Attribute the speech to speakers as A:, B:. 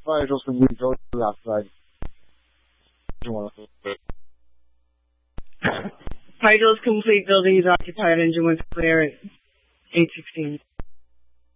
A: Fire drills complete. Building outside.
B: Fire drills complete. Building is occupied. Engine 1's clear at 8:16.